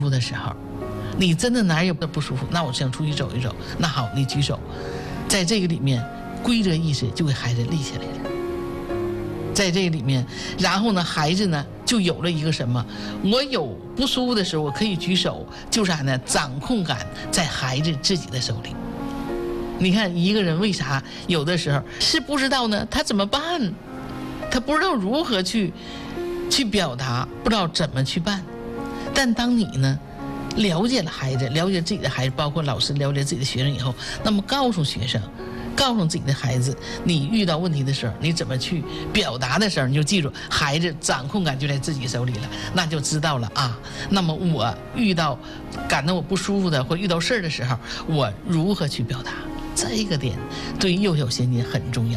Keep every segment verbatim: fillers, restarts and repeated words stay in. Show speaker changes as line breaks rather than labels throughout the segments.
服的时候，你真的哪儿有不舒服，那我想出去走一走，那好，你举手，在这个里面，规则意识就给孩子立起来了。在这个里面，然后呢，孩子呢就有了一个什么？我有不舒服的时候，我可以举手，就是啥呢？掌控感在孩子自己的手里。你看，一个人为啥有的时候是不知道呢？他怎么办？他不知道如何去去表达，不知道怎么去办。但当你呢了解了孩子，了解自己的孩子，包括老师了解自己的学生以后，那么告诉学生。告诉自己的孩子，你遇到问题的时候，你怎么去表达的时候，你就记住，孩子掌控感就在自己手里了，那就知道了啊。那么我遇到感到我不舒服的或遇到事儿的时候，我如何去表达？这个点对于幼小衔接很重要。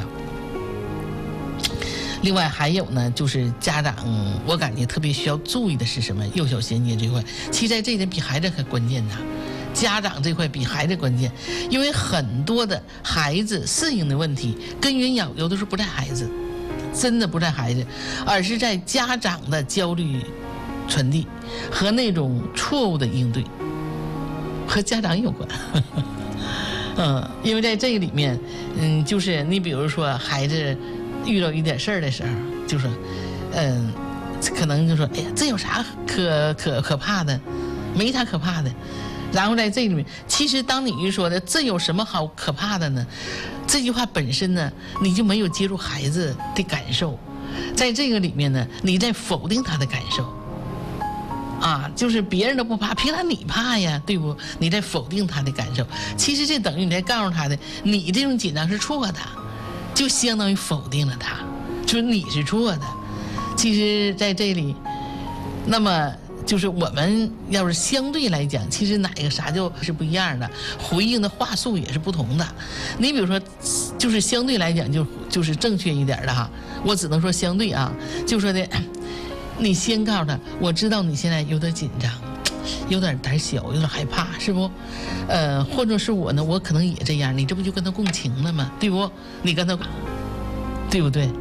另外还有呢，就是家长，我感觉特别需要注意的是什么？幼小衔接这块，其实在这一点比孩子还关键呐。家长这块比孩子关键，因为很多的孩子适应的问题根源有有的时候不在孩子，真的不在孩子，而是在家长的焦虑传递和那种错误的应对，和家长有关。嗯，因为在这个里面，嗯，就是你比如说孩子遇到一点事儿的时候，就说，嗯，可能就说，哎呀，这有啥可可可怕的？没啥可怕的。然后在这里面，其实当你一说的这有什么好可怕的呢？这句话本身呢，你就没有接触孩子的感受，在这个里面呢，你在否定他的感受，啊，就是别人都不怕，凭啥你怕呀？对不？你在否定他的感受，其实这等于你在告诉他的，你这种紧张是错的，就相当于否定了他，就是你是错的。其实在这里，那么。就是我们要是相对来讲，其实哪个啥就是不一样的，回应的话术也是不同的。你比如说，就是相对来讲就就是正确一点的哈，我只能说相对啊，就说的，你先告诉他，我知道你现在有点紧张，有点胆小，有点害怕，是不？呃，或者是我呢，我可能也这样，你这不就跟他共情了吗？对不？你跟他，对不对？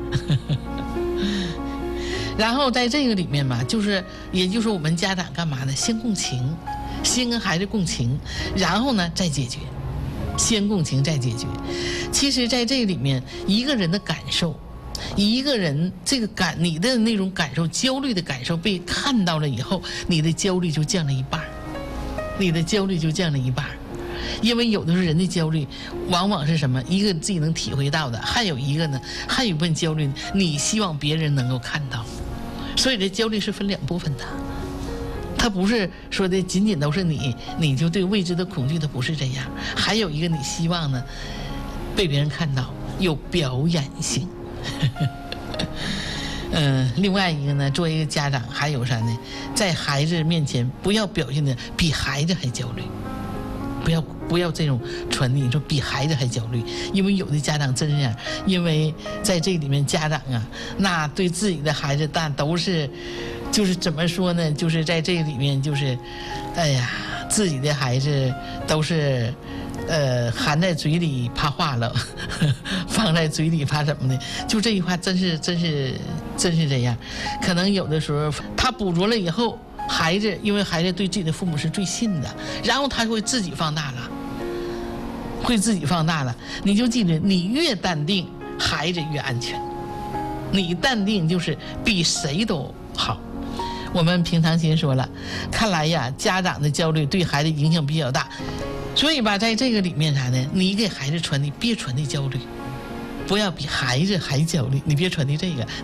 然后在这个里面嘛，就是也就是我们家长干嘛呢？先共情，先跟孩子共情，然后呢再解决，先共情再解决。其实在这个里面，一个人的感受，一个人这个感你的那种感受，焦虑的感受被看到了以后，你的焦虑就降了一半，你的焦虑就降了一半。因为有的时候人的焦虑往往是什么？一个自己能体会到的，还有一个呢，还有一部分焦虑你希望别人能够看到，所以这焦虑是分两部分的，它不是说的仅仅都是你你就对未知的恐惧，它不是这样，还有一个你希望呢被别人看到，有表演性。嗯，另外一个呢，作为一个家长还有啥呢？在孩子面前不要表现的比孩子还焦虑，不要不要这种传递，你说比孩子还焦虑，因为有的家长真是这样，因为在这里面家长啊，那对自己的孩子但都是，就是怎么说呢？就是在这里面就是，哎呀，自己的孩子都是，呃，含在嘴里怕化了，放在嘴里怕怎么的？就这句话真是真是真是这样，可能有的时候他捕捉了以后。孩子，因为孩子对自己的父母是最信的，然后他会自己放大了，会自己放大了。你就记得，你越淡定，孩子越安全。你淡定就是比谁都好。我们平常心说了，看来呀，家长的焦虑对孩子影响比较大，所以吧，在这个里面啥呢？你给孩子传递，别传递焦虑，不要比孩子还焦虑，你别传递这个。